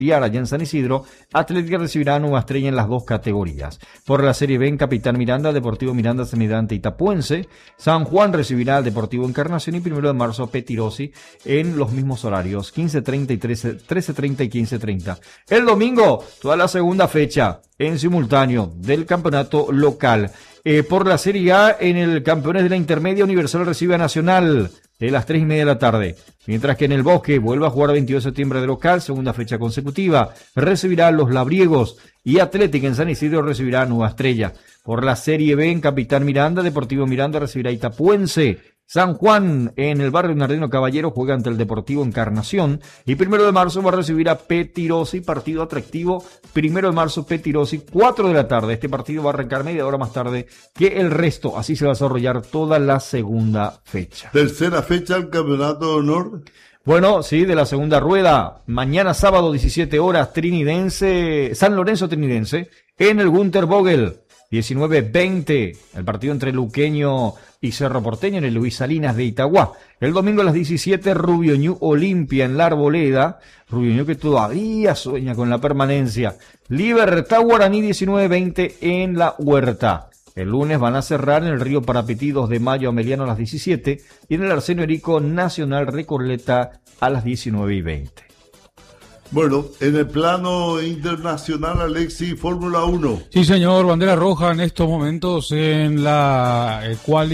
allá en San Isidro. Atlética recibirá a Nueva Estrella en las dos categorías. Por la Serie B, en Capitán Miranda, Deportivo Miranda se medirá ante Itapuense. San Juan recibirá al Deportivo Encarnación y 1 de marzo Petirosi en los mismos horarios, 15:30 y 13:30 y 15:30. El domingo, toda la segunda fecha en simultáneo del campeonato local. Por la Serie A, en el Campeones de la Intermedia, Universal recibe a Nacional de las 3:30 de la tarde. Mientras que en el Bosque vuelve a jugar 22 de septiembre de local, segunda fecha consecutiva. Recibirá a los Labriegos y Atlética en San Isidro recibirá a Nueva Estrella. Por la Serie B, en Capitán Miranda, Deportivo Miranda recibirá a Itapuense. San Juan, en el barrio Bernardino Caballero, juega ante el Deportivo Encarnación. Y 1 de marzo va a recibir a Petirosi, partido atractivo. 1 de marzo, Petirosi, 4 de la tarde. Este partido va a arrancar media hora más tarde que el resto. Así se va a desarrollar toda la segunda fecha. ¿Tercera fecha del Campeonato de Honor? Bueno, sí, de la segunda rueda. Mañana sábado, 17 horas, San Lorenzo Trinidense, en el Gunter Vogel. 19:20, el partido entre Luqueño y Cerro Porteño en el Luis Salinas de Itagua. El domingo a las 17, Rubio Ñu Olimpia en la Arboleda. Rubio Ñu que todavía sueña con la permanencia. Libertad Guaraní 19:20 en la Huerta. El lunes van a cerrar en el Río Parapetí 2 de mayo Ameliano a las 17 y en el Arsenio Erico Nacional Recoleta a las 19:20. Bueno, en el plano internacional, Alexis, Fórmula 1. Sí, señor, bandera roja en estos momentos en la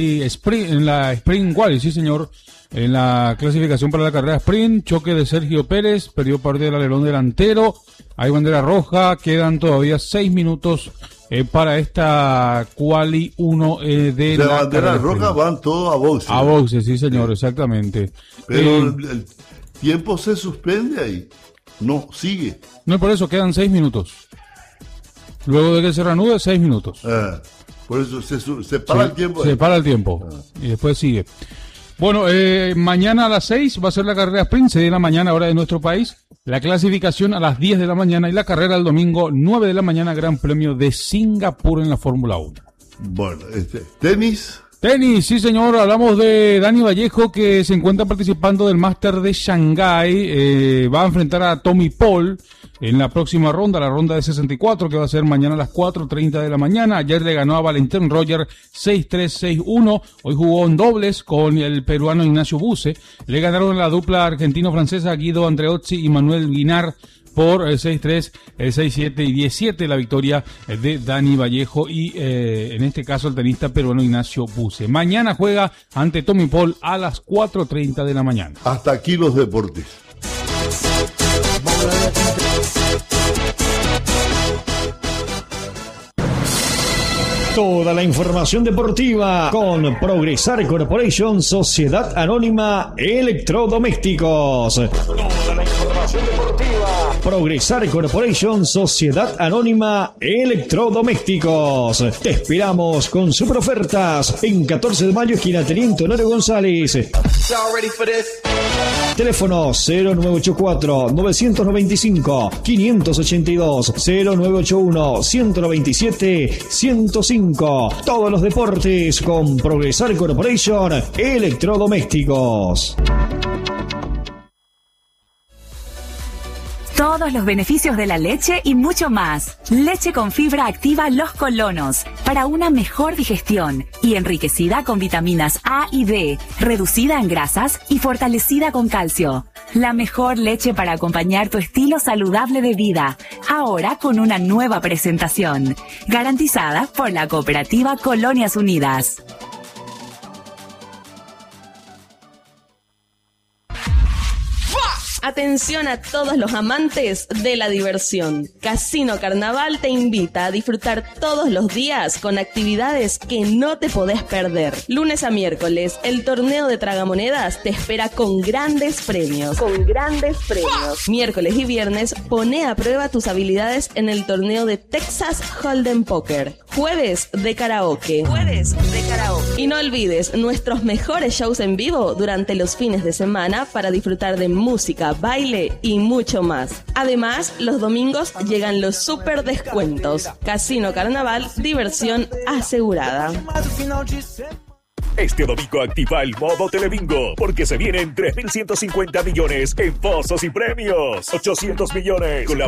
Sprint Quali, sí, señor. En la clasificación para la carrera Sprint, choque de Sergio Pérez, perdió parte del alerón delantero. Hay bandera roja, quedan todavía 6 minutos para esta Quali 1 de la bandera roja. Van todos a boxe. A boxe, sí, señor, exactamente. Pero el tiempo se suspende ahí. No, sigue. No, por eso quedan 6 minutos. Luego de que se reanude, 6 minutos. Por eso se para el tiempo. Se para el tiempo. Y después sigue. Bueno, mañana a las 6 va a ser la carrera Sprint, 6 de la mañana, hora de nuestro país. La clasificación a las 10 de la mañana y la carrera el domingo, 9 de la mañana, Gran Premio de Singapur en la Fórmula 1. Bueno, tenis. Tenis, sí señor, hablamos de Dani Vallejo que se encuentra participando del Máster de Shanghái, va a enfrentar a Tommy Paul en la próxima ronda, la ronda de 64 que va a ser mañana a las 4:30 de la mañana. Ayer le ganó a Valentín Roger 6-3, 6-1, hoy jugó en dobles con el peruano Ignacio Buse, le ganaron la dupla argentino-francesa Guido Andreozzi y Manuel Guinar por 6-3, 6-7 y 10-7 la victoria de Dani Vallejo y en este caso el tenista peruano Ignacio Buse. Mañana juega ante Tommy Paul a las 4:30 de la mañana. Hasta aquí los deportes. Toda la información deportiva con Progresar Corporation, Sociedad Anónima Electrodomésticos. Toda la información deportiva. Progresar Corporation, Sociedad Anónima Electrodomésticos. Te esperamos con super ofertas en 14 de mayo, esquina Teniente Honorio González. Teléfono 0984-995-582, 0981-127-105. Todos los deportes con Progresar Corporation Electrodomésticos. Todos los beneficios de la leche y mucho más. Leche con fibra activa Los Colonos para una mejor digestión y enriquecida con vitaminas A y D, reducida en grasas y fortalecida con calcio. La mejor leche para acompañar tu estilo saludable de vida, ahora con una nueva presentación, garantizada por la Cooperativa Colonias Unidas. Atención a todos los amantes de la diversión. Casino Carnaval te invita a disfrutar todos los días con actividades que no te podés perder. Lunes a miércoles, el torneo de tragamonedas te espera con grandes premios. Miércoles y viernes, poné a prueba tus habilidades en el torneo de Texas Hold'em Poker. Jueves de karaoke. Y no olvides nuestros mejores shows en vivo durante los fines de semana para disfrutar de música, baile y mucho más. Además, los domingos llegan los super descuentos. Casino Carnaval, diversión asegurada. Este domingo activa el modo Telebingo, porque se vienen 3.150 millones en pozos y premios. 800 millones con la